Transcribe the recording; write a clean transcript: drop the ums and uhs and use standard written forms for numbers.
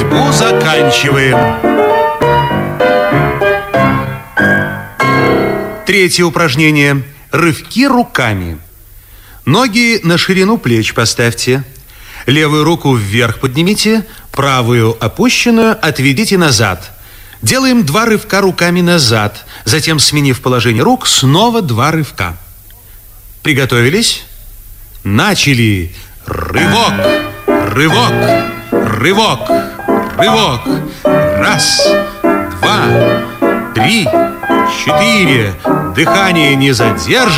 Ходьбу заканчиваем. Третье упражнение. Рывки руками. Ноги на ширину плеч поставьте. Левую руку вверх поднимите, правую опущенную отведите назад. Делаем 2 рывка руками назад. Затем, сменив положение рук, снова 2 рывка. Приготовились? Начали. Рывок, рывок, рывок, рывок. 1, 2, 3, 4. Дыхание не задерживайте.